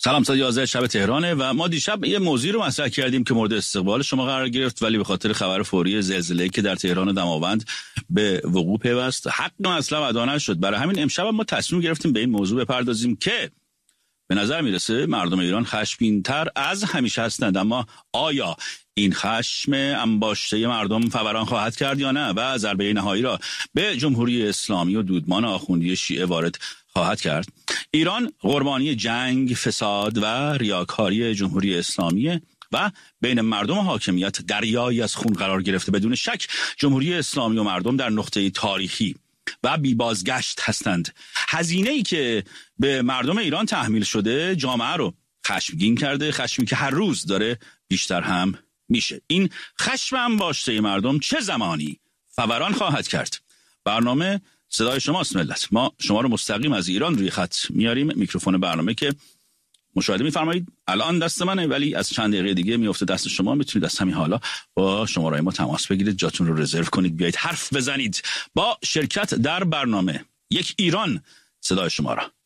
سلام، 11 شب تهرانه و ما دیشب یه موضوعی رو مطرح کردیم که مورد استقبال شما قرار گرفت، ولی به خاطر خبر فوری زلزله‌ای که در تهران و دماوند به وقوع پیوست حق اصلا ادا نشد. برای همین امشب ما تصمیم گرفتیم به این موضوع بپردازیم که به نظر میرسه مردم ایران خشمگین‌تر از همیشه هستند، اما آیا این خشم انباشته مردم فوران خواهد کرد یا نه و ضربه نهایی را به جمهوری اسلامی و دودمان آخوندی شیعه وارد خواهد کرد؟ ایران قربانی جنگ، فساد و ریاکاری جمهوری اسلامی و بین مردم و حاکمیت دریایی از خون قرار گرفته. بدون شک جمهوری اسلامی و مردم در نقطه تاریخی و بی بازگشت هستند. هزینه‌ای که به مردم ایران تحمیل شده جامعه رو خشمگین کرده، خشمی که هر روز داره بیشتر هم میشه. این خشم انباشته مردم چه زمانی فوران خواهد کرد؟ برنامه صدای شماست ملت. ما شما رو مستقیم از ایران روی خط میاریم. میکروفون برنامه که مشاهده میفرمایید الان دست منه، ولی از چند دقیقه دیگه میفته دست شما. میتونید از همین حالا با شماره ما تماس بگیرید، جاتون رو رزرو کنید، بیایید حرف بزنید با شرکت در برنامه یک ایران صدای شما را.